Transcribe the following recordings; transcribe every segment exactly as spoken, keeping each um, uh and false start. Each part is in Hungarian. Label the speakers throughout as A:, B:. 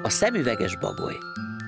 A: A szemüveges bagoly.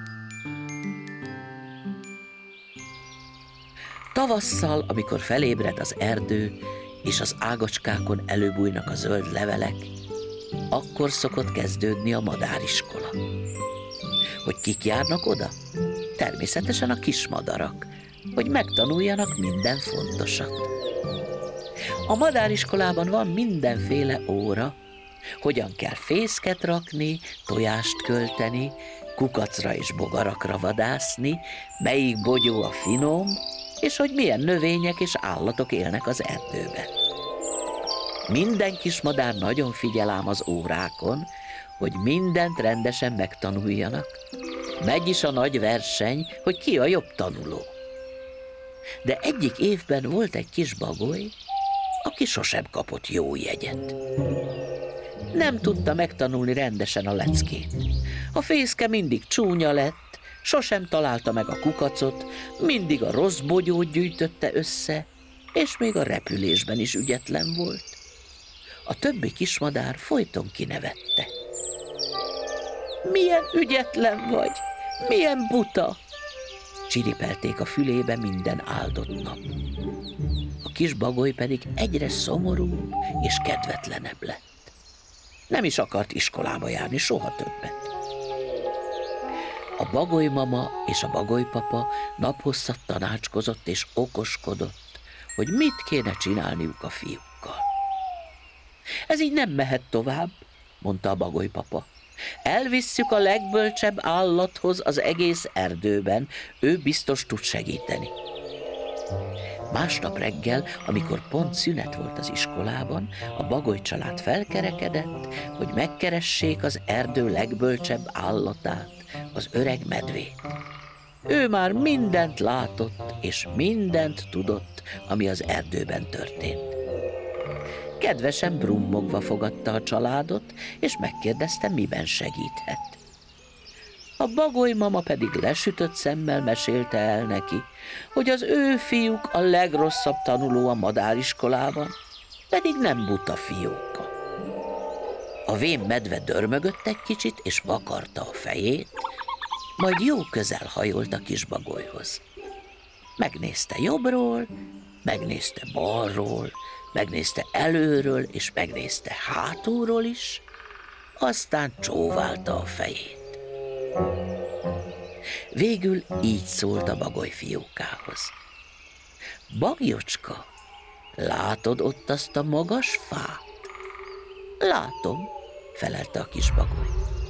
A: Tavasszal, amikor felébred az erdő, és az ágacskákon előbújnak a zöld levelek, akkor szokott kezdődni a madáriskola. Hogy kik járnak oda? Természetesen a kismadarak, hogy megtanuljanak minden fontosat. A madáriskolában van mindenféle óra, hogyan kell fészket rakni, tojást költeni, kukacra és bogarakra vadászni, melyik bogyó a finom, és hogy milyen növények és állatok élnek az erdőben. Minden kismadár nagyon figyel ám az órákon, hogy mindent rendesen megtanuljanak. Megy is a nagy verseny, hogy ki a jobb tanuló. De egyik évben volt egy kis bagoly, aki sosem kapott jó jegyet. Nem tudta megtanulni rendesen a leckét. A fészke mindig csúnya lett, sosem találta meg a kukacot, mindig a rossz bogyót gyűjtötte össze, és még a repülésben is ügyetlen volt. A többi kismadár folyton kinevette. Milyen ügyetlen vagy, milyen buta! Csiripelték a fülébe minden áldott nap. A kis bagoly pedig egyre szomorúbb és kedvetlenebb lett. Nem is akart iskolába járni soha többet. A bagolymama és a bagolypapa naphosszat tanácskozott és okoskodott, hogy mit kéne csinálniuk a fiúkkal. Ez így nem mehet tovább, mondta a bagolypapa. Elvisszük a legbölcsebb állathoz az egész erdőben, ő biztos tud segíteni. Másnap reggel, amikor pont szünet volt az iskolában, a bagoly család felkerekedett, hogy megkeressék az erdő legbölcsebb állatát, az öreg medvét. Ő már mindent látott, és mindent tudott, ami az erdőben történt. Kedvesen brummogva fogadta a családot, és megkérdezte, miben segíthet. A bagolymama pedig lesütött szemmel mesélte el neki, hogy az ő fiúk a legrosszabb tanuló a madáriskolában, pedig nem buta fióka. A vén medve dörmögött egy kicsit, és vakarta a fejét, majd jó közel hajolt a kis bagolyhoz. Megnézte jobbról, megnézte balról, megnézte előről, és megnézte hátulról is, aztán csóválta a fejét. Végül így szólt a bagoly fiókához. Bagyocska, látod ott azt a magas fát? Látom, felelte a kis bagoly.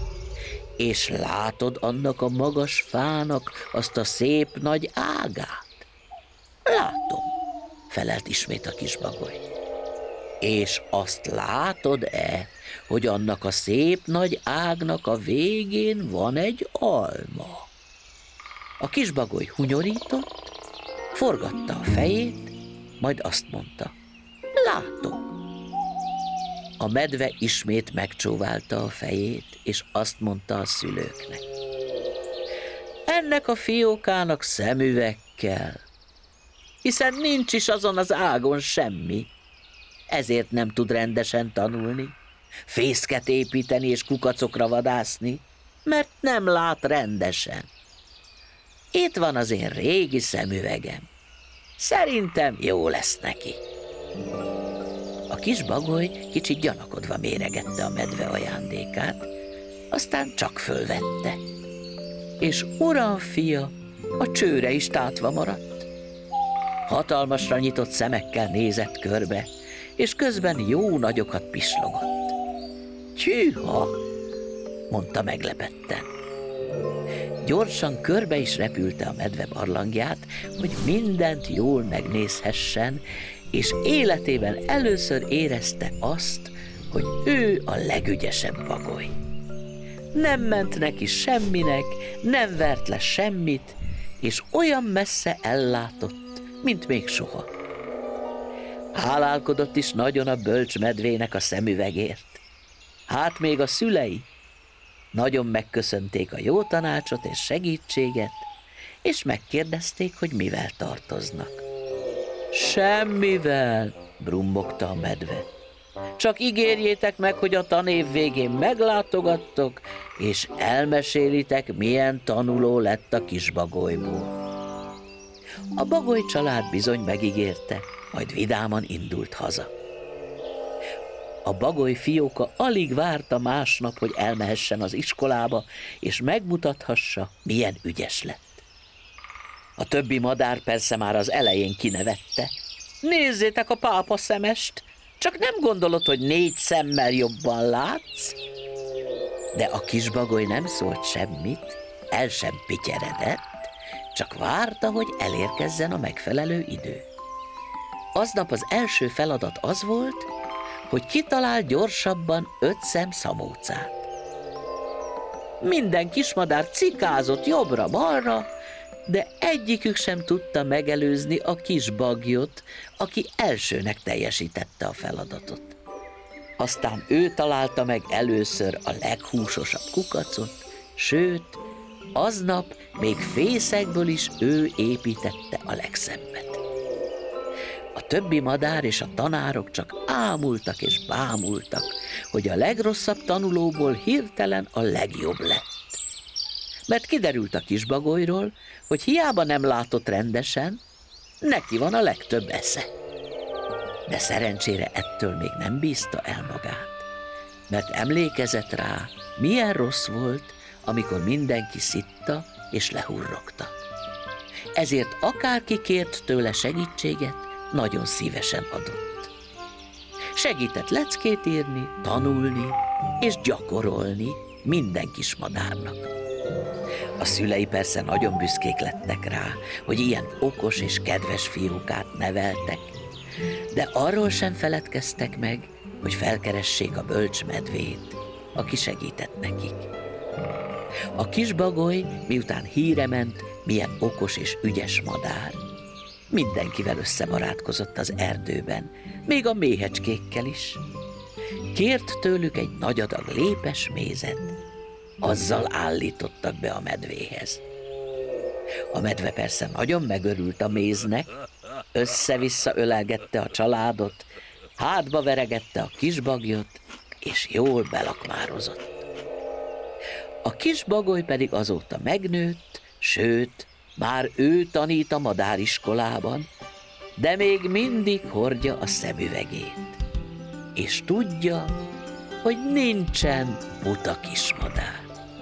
A: És látod annak a magas fának azt a szép nagy ágát? Látom, felelt ismét a kis bagoly. És azt látod-e, hogy annak a szép nagy ágnak a végén van egy alma? A kis bagoly hunyorított, forgatta a fejét, majd azt mondta, látom. A medve ismét megcsóválta a fejét, és azt mondta a szülőknek. Ennek a fiókának szemüveg kell, hiszen nincs is azon az ágon semmi, ezért nem tud rendesen tanulni, fészket építeni és kukacokra vadászni, mert nem lát rendesen. Itt van az én régi szemüvegem. Szerintem jó lesz neki. A kis bagoly kicsit gyanakodva méregette a medve ajándékát, aztán csak fölvette. És uram fia, a csőre is tátva maradt. Hatalmasra nyitott szemekkel nézett körbe, és közben jó nagyokat pislogott. Tyűha, mondta meglepetten. Gyorsan körbe is repülte a medve barlangját, hogy mindent jól megnézhessen, és életében először érezte azt, hogy ő a legügyesebb bagoly. Nem ment neki semminek, nem vert le semmit, és olyan messze ellátott, mint még soha. Hálálkodott is nagyon a bölcs medvének a szemüvegért. Hát még a szülei nagyon megköszönték a jó tanácsot és segítséget, és megkérdezték, hogy mivel tartoznak. Semmivel, brummogta a medve. Csak ígérjétek meg, hogy a tanév végén meglátogattok, és elmesélitek, milyen tanuló lett a kisbagolyból. A Bagoly család bizony megígérte, majd vidáman indult haza. A Bagoly fióka alig várta másnap, hogy elmehessen az iskolába, és megmutathassa, milyen ügyes lett. A többi madár persze már az elején kinevette. Nézzétek a pápa szemest, csak nem gondolod, hogy négy szemmel jobban látsz? De a kisbagoly nem szólt semmit, el sem pityeredett, csak várta, hogy elérkezzen a megfelelő idő. Aznap az első feladat az volt, hogy kitalál gyorsabban öt szem szamócát. Minden kismadár cikázott jobbra-balra, de egyikük sem tudta megelőzni a kis bagyot, aki elsőnek teljesítette a feladatot. Aztán ő találta meg először a leghúsosabb kukacot, sőt, aznap még fészekből is ő építette a legszebbet. A többi madár és a tanárok csak ámultak és bámultak, hogy a legrosszabb tanulóból hirtelen a legjobb lett. Mert kiderült a kisbagolyról, hogy hiába nem látott rendesen, neki van a legtöbb esze. De szerencsére ettől még nem bízta el magát, mert emlékezett rá, milyen rossz volt, amikor mindenki szitta és lehurrogta. Ezért akárki kért tőle segítséget, nagyon szívesen adott. Segített leckét írni, tanulni és gyakorolni minden kis madárnak. A szülei persze nagyon büszkék lettek rá, hogy ilyen okos és kedves fiúkát neveltek, de arról sem feledkeztek meg, hogy felkeressék a bölcs medvét, aki segített nekik. A kisbagoly, miután híre ment, milyen okos és ügyes madár, mindenkivel összebarátkozott az erdőben, még a méhecskékkel is. Kért tőlük egy nagy adag lépes mézet, azzal állítottak be a medvéhez. A medve persze nagyon megörült a méznek, össze-vissza ölelgette a családot, hátba veregette a kisbagyot, és jól belakmározott. A kisbagoly pedig azóta megnőtt, sőt, már ő tanít a madáriskolában, de még mindig hordja a szemüvegét, és tudja, hogy nincsen buta kismadár.